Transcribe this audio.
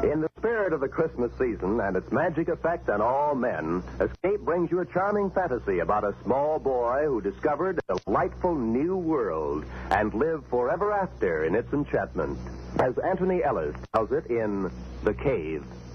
In the spirit of the Christmas season and its magic effect on all men, Escape brings you a charming fantasy about a small boy who discovered a delightful new world and lived forever after in its enchantment. As Anthony Ellis tells it in The Cave.